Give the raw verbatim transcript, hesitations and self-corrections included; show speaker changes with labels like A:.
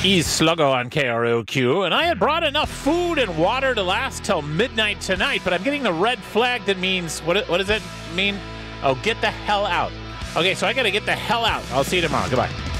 A: He's Sluggo on K R O Q, and I had brought enough food and water to last till midnight tonight, but I'm getting the red flag that means, what, what does it mean? Oh, get the hell out. Okay, so I gotta get the hell out. I'll see you tomorrow. Goodbye.